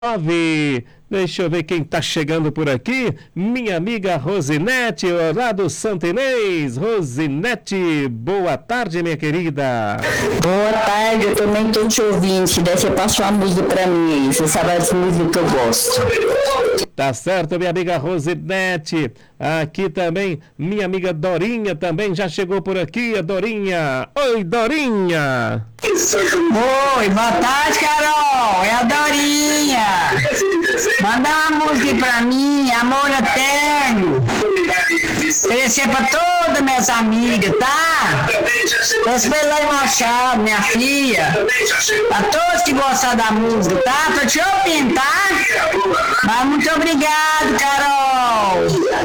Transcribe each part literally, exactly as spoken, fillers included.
nove. Deixa eu ver quem tá chegando por aqui. Minha amiga Rosinete, lá do Santo Inês. Rosinete, boa tarde, minha querida. Boa tarde, eu também tô te ouvindo. Se der, você passa uma música pra mim aí. Você sabe as músicas que eu gosto. Tá certo, minha amiga Rosinete. Aqui também, minha amiga Dorinha também já chegou por aqui. A Dorinha. Oi, Dorinha. Oi, boa tarde, Carol. É a Dorinha. Manda uma música pra mim, Amor Eterno. Oferecer pra todas minhas amigas, tá? Espelhei Machado, minha filha. Pra todos que gostam da música, tá? Tô te ouvindo, tá? Mas muito obrigado, Carol.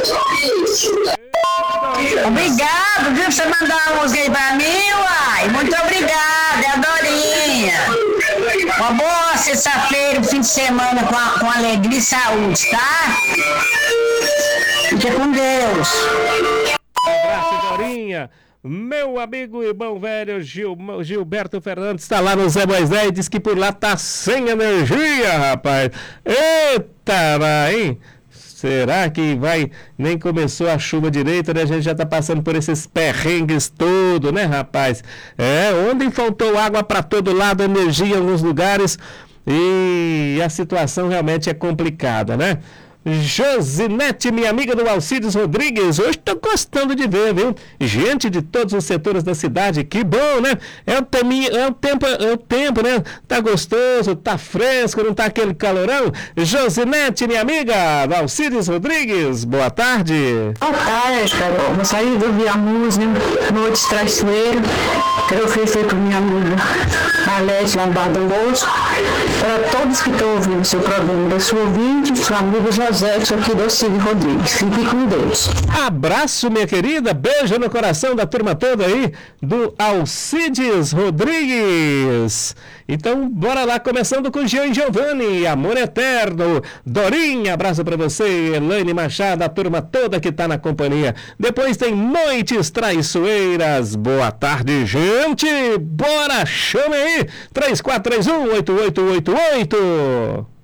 Obrigado, viu, por você mandar uma música aí pra mim, uai. Muito obrigado, é a Dorinha. Uma boa sexta-feira, fim de semana com, a, com alegria e saúde, tá? Fica com Deus. Um abraço, Dorinha. Meu amigo irmão velho Gil, Gilberto Fernandes está lá no Zé Moisés e diz que por lá tá sem energia, rapaz. Eita, vai, será que vai? Nem começou a chuva direito, né? A gente já tá passando por esses perrengues todo, né, rapaz? É, ontem faltou água para todo lado, energia em alguns lugares e a situação realmente é complicada, né? Josinete, minha amiga do Alcides Rodrigues, hoje tô gostando de ver, viu? Gente de todos os setores da cidade, que bom, né? É o, teminho, é o tempo, é o tempo, né? Tá gostoso, tá fresco, não tá aquele calorão? Josinete, minha amiga do Alcides Rodrigues, boa tarde. Boa tarde, Carol. Vou sair de ouvir a música, Noites Traiçoeiras. Quero oferecer para minha amiga Alete Lombardo Moço, para todos que estão ouvindo o seu programa, da sua ouvinte, seu amigo José, aqui do Alcides Rodrigues. Fique com Deus. Abraço, minha querida, beijo no coração da turma toda aí do Alcides Rodrigues. Então, bora lá, começando com Jean Giovanni, Amor Eterno. Dorinha, abraço pra você, Elaine Machado, a turma toda que tá na companhia. Depois tem Noites Traiçoeiras. Boa tarde, gente. Bora, chame aí. três quatro três um, oito oito oito oito.